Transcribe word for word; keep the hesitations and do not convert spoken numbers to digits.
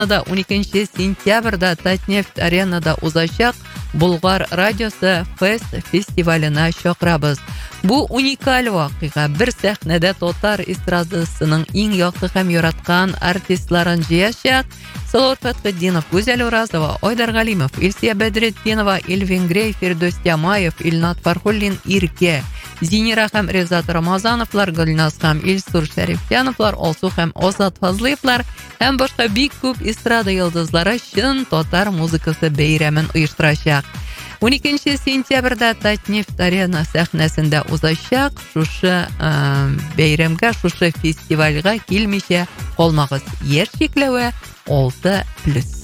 да он икенче сентябрьдә Татнефть аренада узачак Болгар радиосы фест фестиваленә чакырабыз. Бу уникаль вакыйга. Бер сәхнәдә татар эстрадасының иң яхшы һәм яраткан артистларын җыячак. Салават Фатхетдинов, Гүзәл Уразова, Айдар Галимов, Илсия Бәдретдинова, Эльвин Грей, Фирдус Тямаев, Илнат Фархуллин, Ирке, Зинира һәм Резат Рамазановлар, Гөлназ һәм Илсур Шәрифҗановлар, Алсу һәм Азат Фазлыевлар һәм башка бик күп эстрада йолдызлары чын татар музыкасы бәйрәмен оештырачак. он икенче сентябрьдә Татнефть арена сәхнәсендә узачак. Шушы ә, бәйрәмгә, шушы фестивальгә килмичә калмагыз. Яшь чикләве алты плюс.